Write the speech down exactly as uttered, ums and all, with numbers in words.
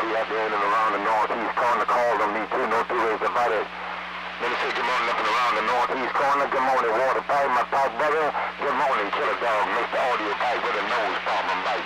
everybody out there in and around the northeast corner called on me too, no two ways about it. Let me say good morning up and around the northeast corner. Good morning, Water Pipe, my pipe brother. Good morning, Killer Dog, Mister Audio Pipe with a nose pop.